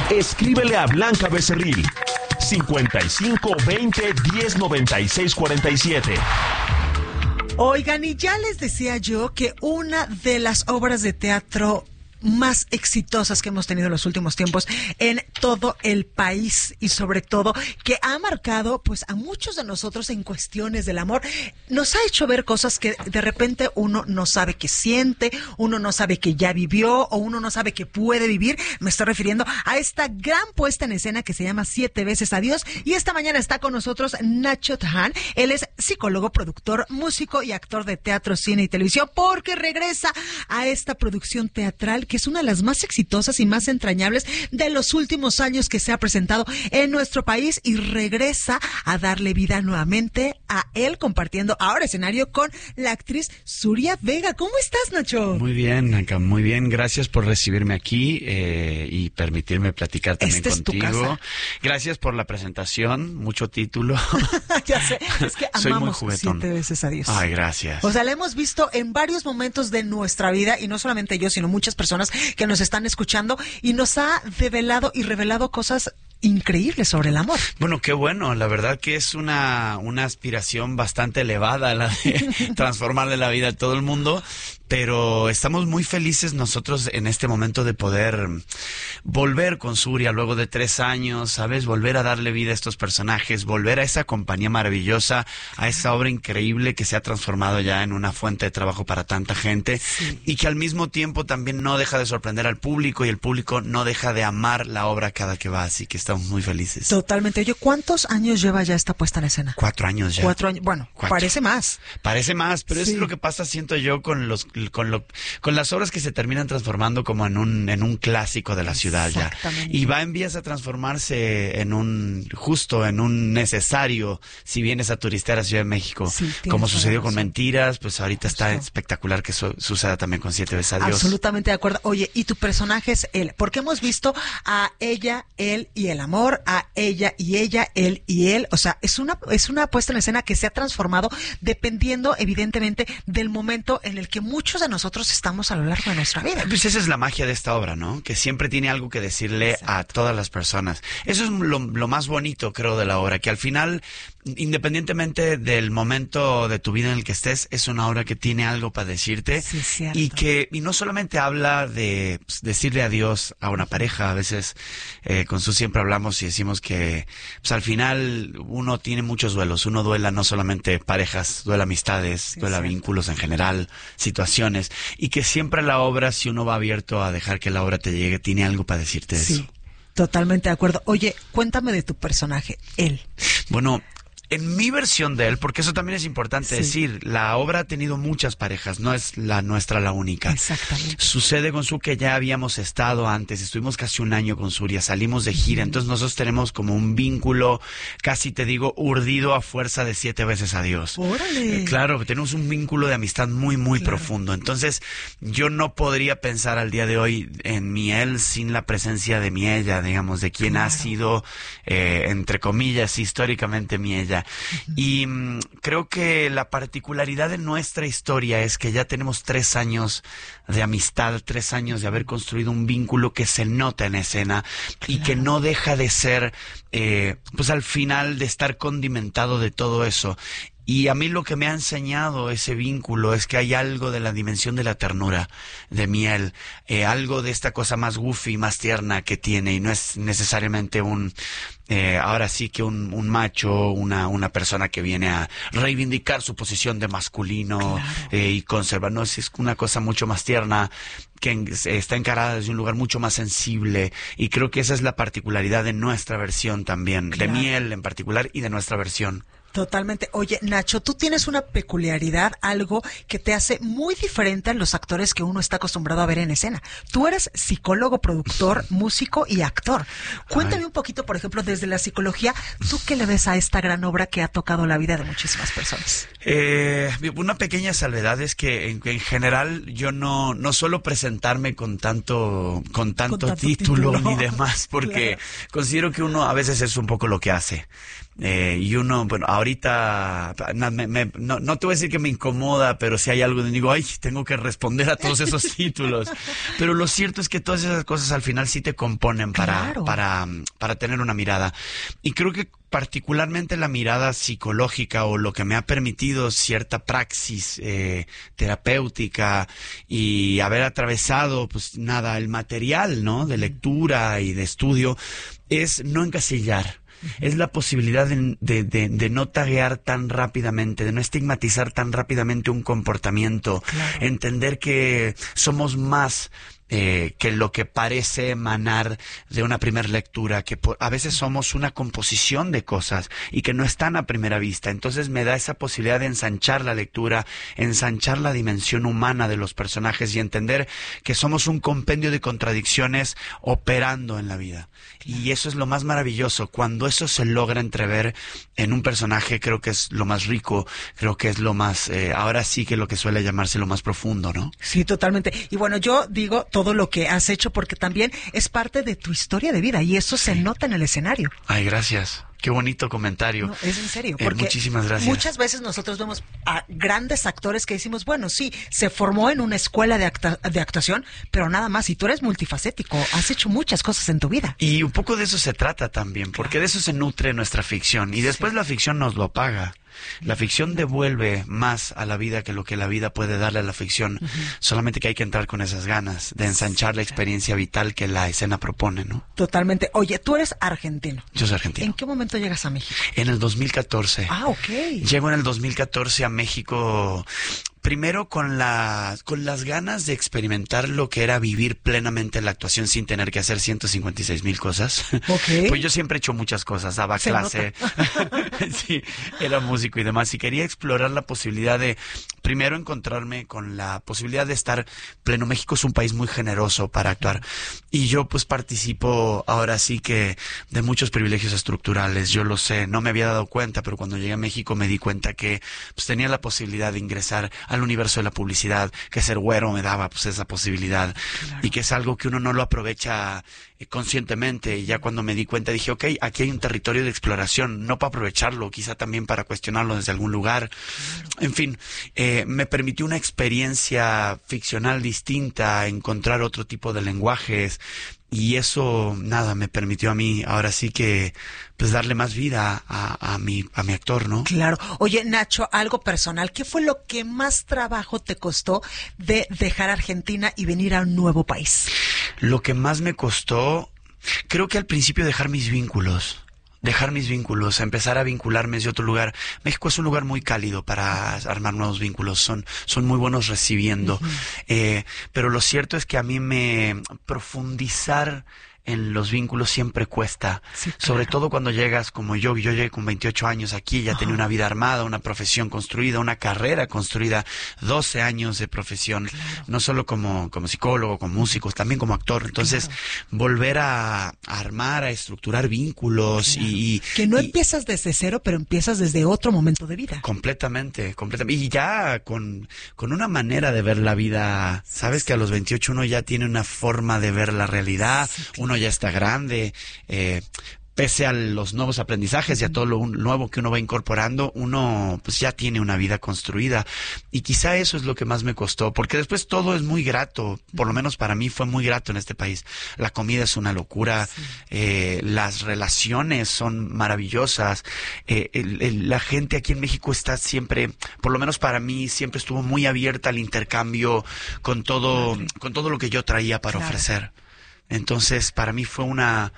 Escríbele a Blanca Becerril 55 20 10 96 47. Oigan, y ya les decía yo que una de las obras de teatro más exitosas que hemos tenido en los últimos tiempos en todo el país, y sobre todo que ha marcado pues a muchos de nosotros en cuestiones del amor, nos ha hecho ver cosas que de repente uno no sabe que siente, uno no sabe que ya vivió o uno no sabe que puede vivir. Me estoy refiriendo a esta gran puesta en escena que se llama 7 veces adiós, y esta mañana está con nosotros Nacho Taján. Él es psicólogo, productor, músico y actor de teatro, cine y televisión, porque regresa a esta producción teatral que es una de las más exitosas y más entrañables de los últimos años que se ha presentado en nuestro país, y regresa a darle vida nuevamente a él, compartiendo ahora escenario con la actriz Surya Vega. ¿Cómo estás, Nacho? Muy bien, Anca, muy bien. Gracias por recibirme aquí y permitirme platicar también contigo. Es tu casa. Gracias por la presentación, mucho título. Ya sé, es que Soy muy amamos juguetón. 7 veces adiós. Ay, gracias. O sea, la hemos visto en varios momentos de nuestra vida, y no solamente yo, sino muchas personas que nos están escuchando, y nos ha develado y revelado cosas increíbles sobre el amor. Bueno, qué bueno. La verdad que es una aspiración bastante elevada la de transformarle la vida a todo el mundo, pero estamos muy felices nosotros en este momento de poder volver con Surya luego de 3 años, ¿sabes? Volver a darle vida a estos personajes, volver a esa compañía maravillosa, a esa obra increíble que se ha transformado ya en una fuente de trabajo para tanta gente, sí, y que al mismo tiempo también no deja de sorprender al público, y el público no deja de amar la obra cada que va, así que estamos muy felices. Totalmente. Oye, ¿cuántos años lleva ya esta puesta en escena? 4 años ya. 4 años. Bueno, 4. Parece más. Parece más, pero sí, es lo que pasa, siento yo, con las obras que se terminan transformando como en un clásico de la ciudad ya. Y va en vías a transformarse en un necesario si vienes a turistear a Ciudad de México. Sí, como sucedió con Mentiras, pues ahorita está espectacular que suceda también con 7 veces adiós. Absolutamente de acuerdo. Oye, y tu personaje es él, porque hemos visto a ella, él y el amor, a ella y ella, él y él. O sea, es una puesta en escena que se ha transformado dependiendo evidentemente del momento en el que muchos de nosotros estamos a lo largo de nuestra vida. Pues esa es la magia de esta obra, ¿no? Que siempre tiene algo que decirle a todas las personas. Eso es lo más bonito, creo, de la obra, que al final, independientemente del momento de tu vida en el que estés, es una obra que tiene algo para decirte, sí, y no solamente habla de decirle adiós a una pareja. A veces con Su siempre hablamos y decimos que pues al final uno tiene muchos duelos. Uno duela no solamente parejas, duela amistades, duela vínculos en general, situaciones, y que siempre la obra, si uno va abierto a dejar que la obra te llegue, tiene algo para decirte eso. Sí, totalmente de acuerdo. Oye, cuéntame de tu personaje, él. Bueno, en mi versión de él, porque eso también es importante decir, la obra ha tenido muchas parejas, no es la nuestra la única. Exactamente. Sucede con Su que ya habíamos estado antes, estuvimos casi 1 año con Surya, salimos de gira, entonces nosotros tenemos como un vínculo, casi te digo, urdido a fuerza de 7 veces adiós. ¡Órale! Claro, tenemos un vínculo de amistad muy, muy profundo, entonces yo no podría pensar al día de hoy en mi él sin la presencia de mi ella, digamos, de quien ha sido, entre comillas, históricamente mi ella. Y creo que la particularidad de nuestra historia es que ya tenemos 3 años de amistad, 3 años de haber construido un vínculo que se nota en escena y que no deja de ser, pues al final de estar condimentado de todo eso. Y a mí lo que me ha enseñado ese vínculo es que hay algo de la dimensión de la ternura de Miel, algo de esta cosa más goofy, más tierna que tiene, y no es necesariamente ahora sí que un macho, una persona que viene a reivindicar su posición de masculino, y conservar, no, es una cosa mucho más tierna, que está encarada desde un lugar mucho más sensible, y creo que esa es la particularidad de nuestra versión también, de Miel en particular y de nuestra versión. Totalmente. Oye, Nacho, tú tienes una peculiaridad, algo que te hace muy diferente a los actores que uno está acostumbrado a ver en escena. Tú eres psicólogo, productor, músico y actor. Cuéntame un poquito, por ejemplo, desde la psicología, ¿tú qué le ves a esta gran obra que ha tocado la vida de muchísimas personas? Una pequeña salvedad es que en general yo no suelo presentarme con tanto título ni demás, porque considero que uno a veces es un poco lo que hace. Y uno, bueno, ahorita no te voy a decir que me incomoda, pero si hay algo donde digo, ay, tengo que responder a todos esos títulos. Pero lo cierto es que todas esas cosas al final sí te componen para tener una mirada. Y creo que particularmente la mirada psicológica, o lo que me ha permitido cierta praxis terapéutica y haber atravesado, pues nada, el material, ¿no?, de lectura y de estudio, es no encasillar. Es la posibilidad de no taguear tan rápidamente, de no estigmatizar tan rápidamente un comportamiento. Claro. Entender que somos más que lo que parece emanar de una primera lectura, que a veces somos una composición de cosas y que no están a primera vista. Entonces me da esa posibilidad de ensanchar la lectura, ensanchar la dimensión humana de los personajes y entender que somos un compendio de contradicciones operando en la vida. Y eso es lo más maravilloso. Cuando eso se logra entrever en un personaje, creo que es lo más rico, creo que es lo más, ahora sí que lo que suele llamarse lo más profundo, ¿no? Sí, totalmente. Y bueno, yo digo todo lo que has hecho porque también es parte de tu historia de vida y eso se nota en el escenario. Ay, gracias. Qué bonito comentario. No, es en serio. Porque muchísimas gracias. Muchas veces nosotros vemos a grandes actores que decimos, bueno, sí, se formó en una escuela de actuación, pero nada más. Y tú eres multifacético, has hecho muchas cosas en tu vida. Y un poco de eso se trata también, porque de eso se nutre nuestra ficción. Y después la ficción nos lo paga. La ficción devuelve más a la vida que lo que la vida puede darle a la ficción. Solamente que hay que entrar con esas ganas de ensanchar la experiencia vital que la escena propone, ¿no? Totalmente. Oye, tú eres argentino. Yo soy argentino. ¿En qué momento llegas a México? En el 2014. Ah, ok. Llego en el 2014 a México. Primero con las ganas de experimentar lo que era vivir plenamente la actuación sin tener que hacer 156,000 cosas. Okay. Pues yo siempre he hecho muchas cosas, daba clase, sí, era músico y demás, y quería explorar la posibilidad de primero encontrarme con la posibilidad de estar pleno. México es un país muy generoso para actuar y yo pues participo ahora sí que de muchos privilegios estructurales, yo lo sé, no me había dado cuenta, pero cuando llegué a México me di cuenta que pues tenía la posibilidad de ingresar al universo de la publicidad, que ser güero me daba pues esa posibilidad. Claro. Y que es algo que uno no lo aprovecha conscientemente, y ya cuando me di cuenta dije, ok, aquí hay un territorio de exploración, no para aprovecharlo, quizá también para cuestionarlo desde algún lugar. Claro. En fin, me permitió una experiencia ficcional distinta, encontrar otro tipo de lenguajes, y eso, nada, me permitió a mí, ahora sí que, pues darle más vida a mi actor, ¿no? Claro. Oye, Nacho, algo personal, ¿qué fue lo que más trabajo te costó de dejar Argentina y venir a un nuevo país? Lo que más me costó, creo que al principio dejar mis vínculos, empezar a vincularme desde otro lugar. México es un lugar muy cálido para armar nuevos vínculos, son muy buenos recibiendo. Pero lo cierto es que a mí profundizar en los vínculos siempre cuesta, sí, claro. Sobre todo cuando llegas como yo llegué con 28 años aquí, ya tenía una vida armada, una profesión construida, una carrera construida, 12 años de profesión, claro. No solo como psicólogo, como músico, también como actor. Entonces, claro. Volver a armar, a estructurar vínculos, claro. y que no empiezas desde cero, pero empiezas desde otro momento de vida. Completamente. Y ya con una manera de ver la vida, sabes que a los 28 uno ya tiene una forma de ver la realidad, sí, claro. Uno ya está grande, pese a los nuevos aprendizajes y a todo lo nuevo que uno va incorporando, uno pues ya tiene una vida construida, y quizá eso es lo que más me costó, porque después todo es muy grato, por lo menos para mí fue muy grato en este país. La comida es una locura, sí. Las relaciones son maravillosas, la gente aquí en México está siempre, por lo menos para mí, siempre estuvo muy abierta al intercambio con todo lo que yo traía para ofrecer. Entonces, para mí fue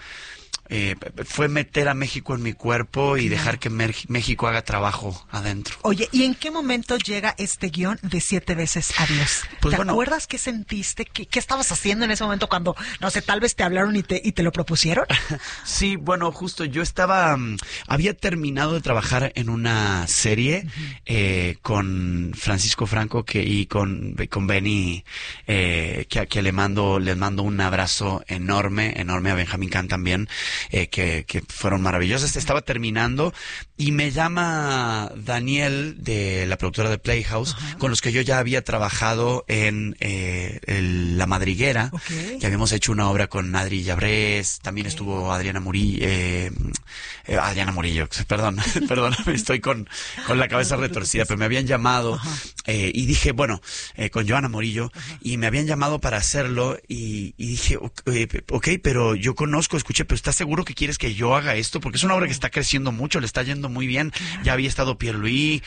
fue meter a México en mi cuerpo y dejar que México haga trabajo adentro. Oye, ¿y en qué momento llega este guión de 7 veces adiós? Pues ¿Te acuerdas qué sentiste? ¿Qué estabas haciendo en ese momento cuando, no sé, tal vez te hablaron y te lo propusieron? Sí, bueno, justo yo había terminado de trabajar en una serie con Francisco Franco y con Benny, que les mando un abrazo enorme a Benjamín Kahn también. Que fueron maravillosas. Estaba terminando Y me llama Daniel de la productora de Playhouse, con los que yo ya había trabajado en La Madriguera, que habíamos hecho una obra con Adri Llabrés, también estuvo Adriana Murillo, perdón, estoy con la cabeza retorcida, pero me habían llamado y dije, bueno, con Joana Morillo, y me habían llamado para hacerlo y dije, ok, pero yo escuché, pero ¿estás seguro que quieres que yo haga esto? Porque es una obra que está creciendo mucho, le está yendo muy bien. Ya había estado Pierluigi,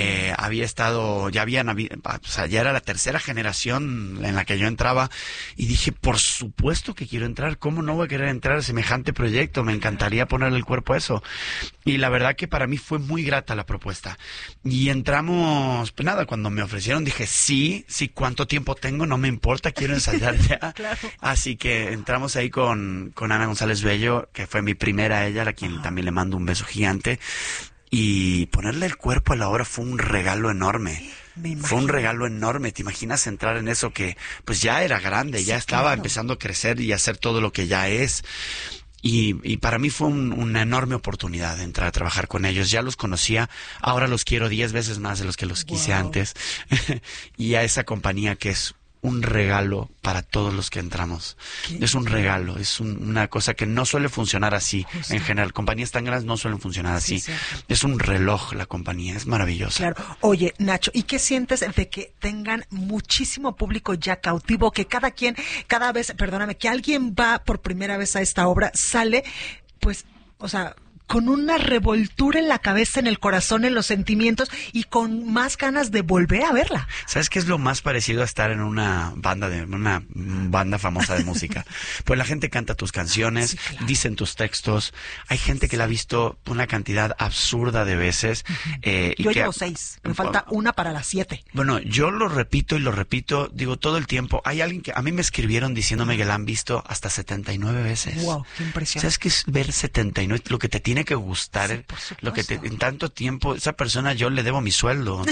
ya era la tercera generación en la que yo entraba, y dije, por supuesto que quiero entrar, ¿cómo no voy a querer entrar a semejante proyecto? Me encantaría ponerle el cuerpo a eso. Y la verdad que para mí fue muy grata la propuesta. Y entramos, pues nada, cuando me ofrecieron dije, sí, ¿cuánto tiempo tengo? No me importa, quiero ensayar ya. Claro. Así que entramos ahí con Ana González Bello, que fue mi primera, ella, a quien también le mando un beso gigante. Y ponerle el cuerpo a la obra fue un regalo enorme. Fue un regalo enorme. ¿Te imaginas entrar en eso que pues ya era grande, ya estaba empezando a crecer y a hacer todo lo que ya es? Y para mí fue una enorme oportunidad de entrar a trabajar con ellos. Ya los conocía, ahora los quiero 10 veces más de los que los quise antes. Y a esa compañía que es un regalo para todos los que entramos. Es un regalo, es una cosa que no suele funcionar así. En general, compañías tan grandes no suelen funcionar así. Es un reloj la compañía, es maravillosa. Claro. Oye, Nacho, ¿y qué sientes de que tengan muchísimo público ya cautivo, que cada vez, que alguien va por primera vez a esta obra, sale, pues, o sea, con una revoltura en la cabeza, en el corazón, en los sentimientos y con más ganas de volver a verla? ¿Sabes qué es lo más parecido a estar en una banda famosa de música? Pues la gente canta tus canciones, dicen tus textos. Hay gente que la ha visto una cantidad absurda de veces. Yo llevo 6, me falta una para las 7. Bueno, yo lo repito, digo todo el tiempo. Hay alguien que a mí me escribieron diciéndome que la han visto hasta 79 veces. Wow, qué impresión. ¿Sabes qué es ver 79? Lo que te tiene que gustar, lo que en tanto tiempo, esa persona yo le debo mi sueldo,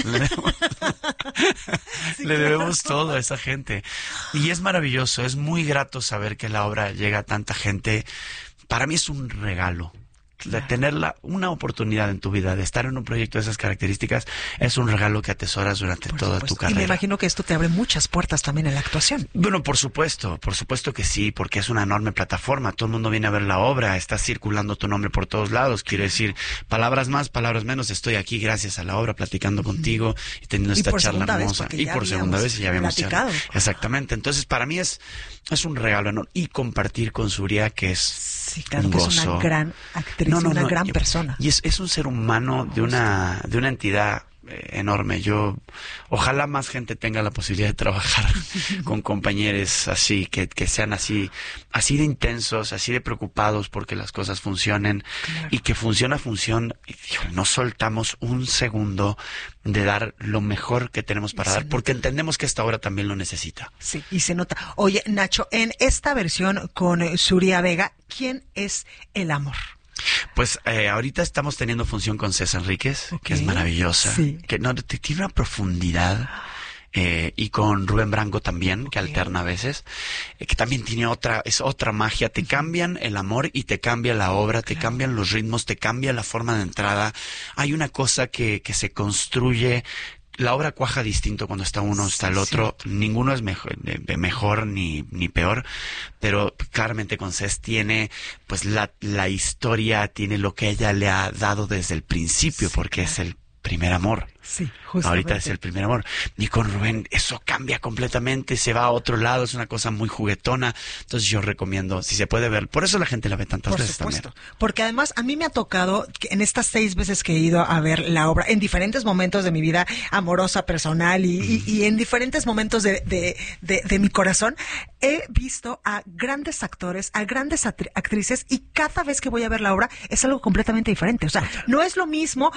le debemos todo a esa gente. Y es maravilloso, es muy grato saber que la obra llega a tanta gente. Para mí es un regalo. De tener una oportunidad en tu vida, de estar en un proyecto de esas características, es un regalo que atesoras durante toda tu carrera. Y me imagino que esto te abre muchas puertas también en la actuación. Bueno, por supuesto que sí, porque es una enorme plataforma. Todo el mundo viene a ver la obra, está circulando tu nombre por todos lados. Quiere decir, palabras más, palabras menos, estoy aquí gracias a la obra, platicando contigo y teniendo esta charla hermosa. Y por segunda vez ya habíamos platicado. Exactamente. Entonces, para mí es un regalo enorme. Y compartir con Surya, que es un gozo. Es una gran actriz, una gran persona. Y es un ser humano de una entidad enorme. Ojalá más gente tenga la posibilidad de trabajar con compañeros así, que sean así de intensos, así de preocupados porque las cosas funcionen. Claro. Y que función a función, no soltamos un segundo de dar lo mejor que tenemos para dar, porque entendemos que esta obra también lo necesita. Sí, y se nota. Oye, Nacho, en esta versión con Surya Vega, ¿quién es el amor? Pues ahorita estamos teniendo función con César Enríquez, que es maravillosa, que tiene una profundidad, y con Rubén Branco también, que alterna a veces, que también tiene otra magia. Te cambian el amor y te cambia la obra, te cambian los ritmos, te cambia la forma de entrada. Hay una cosa que se construye. La obra cuaja distinto cuando está uno, está el otro. Ninguno es mejor ni peor, pero claramente con Cés tiene pues la historia, tiene lo que ella le ha dado desde el principio, porque es el primer amor. Sí, justamente. Ahorita es el primer amor. Y con Rubén eso cambia completamente, se va a otro lado, es una cosa muy juguetona. Entonces yo recomiendo, si se puede ver, por eso la gente la ve tantas veces también. Por supuesto, porque además a mí me ha tocado que en estas 6 veces que he ido a ver la obra, en diferentes momentos de mi vida amorosa, personal y en diferentes momentos de mi corazón, he visto a grandes actores, a grandes actrices, y cada vez que voy a ver la obra es algo completamente diferente. O sea, no es lo mismo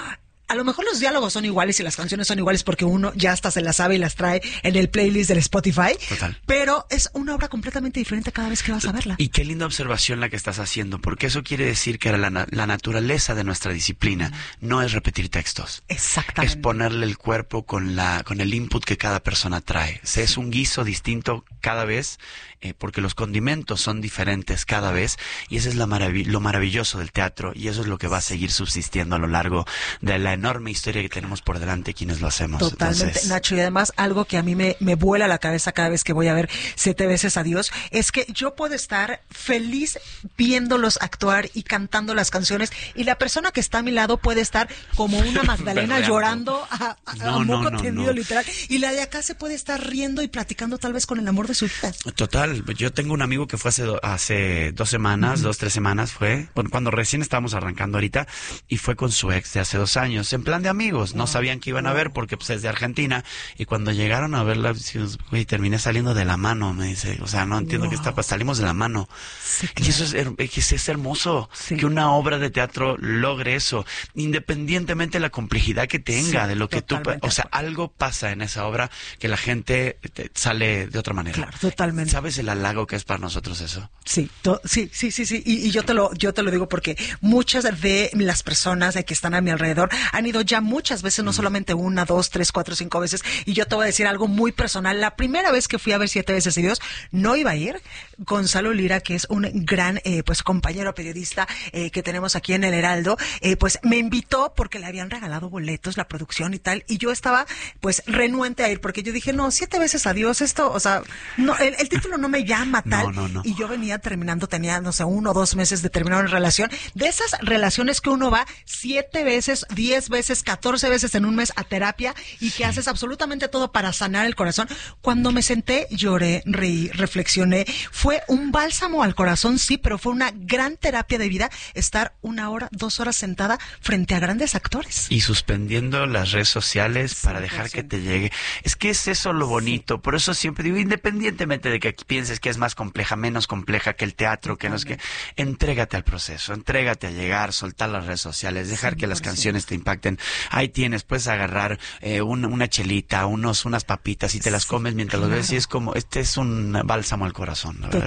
a lo mejor los diálogos son iguales y las canciones son iguales porque uno ya hasta se las sabe y las trae en el playlist del Spotify. Total. Pero es una obra completamente diferente cada vez que vas a verla. Y qué linda observación la que estás haciendo, porque eso quiere decir que la naturaleza de nuestra disciplina no es repetir textos. Exactamente. Es ponerle el cuerpo con el input que cada persona trae. Es un guiso distinto cada vez, porque los condimentos son diferentes cada vez, y eso es lo maravilloso del teatro, y eso es lo que va a seguir subsistiendo a lo largo de la enorme historia que tenemos por delante quienes lo hacemos. Totalmente, Entonces, Nacho, y además algo que a mí me vuela la cabeza cada vez que voy a ver 7 veces a Dios, es que yo puedo estar feliz viéndolos actuar y cantando las canciones, y la persona que está a mi lado puede estar como una Magdalena Berreando. llorando a moco tendido, no. literal, y la de acá se puede estar riendo y platicando tal vez con el amor de su vida. Total, yo tengo un amigo que fue hace 2 semanas, 2-3 semanas fue, bueno, cuando recién estábamos arrancando ahorita, y fue con su ex de hace 2 años, en plan de amigos, no sabían que iban a ver porque pues es de Argentina, y cuando llegaron a verla, güey, terminé saliendo de la mano, me dice, o sea, no entiendo qué está pasando, salimos de la mano. Sí, Y eso es hermoso, Sí. que una obra de teatro logre eso, independientemente de la complejidad que tenga, Sí, de lo que tú, totalmente o sea, de acuerdo. algo pasa en esa obra que la gente sale de otra manera. Claro, totalmente. ¿Sabes el halago que es para nosotros eso? Sí, sí. Y yo te lo digo porque muchas de las personas que están a mi alrededor han ido ya muchas veces, no solamente 1, 2, 3, 4, 5 veces. Y yo te voy a decir algo muy personal. La primera vez que fui a ver 7 veces a Dios, no iba a ir. Gonzalo Lira, que es un gran pues compañero periodista que tenemos aquí en El Heraldo, pues me invitó porque le habían regalado boletos, la producción y tal. Y yo estaba pues renuente a ir porque yo dije, no, 7 veces a Dios, esto, o sea, no, el título no me llama tal. No. Y yo venía tenía, no sé, 1 o 2 meses de terminar una relación. De esas relaciones que uno va 7 veces, 10 veces, 14 veces en un mes a terapia y que haces absolutamente todo para sanar el corazón. Cuando me senté, lloré, reí, reflexioné. Fue un bálsamo al corazón, sí, pero fue una gran terapia de vida estar 1 hora, 2 horas sentada frente a grandes actores. Y suspendiendo las redes sociales para dejar 100%. que te llegue. Es que es eso lo bonito. Por eso siempre digo, independientemente de que pienses que es más compleja, menos compleja que el teatro, que no es que, entrégate al proceso, entrégate a llegar, soltar las redes sociales, dejar que las 100%. canciones te impacten. Ahí tienes, puedes agarrar una chelita, unas papitas y te las comes mientras lo ves, y es como, este es un bálsamo al corazón, la verdad.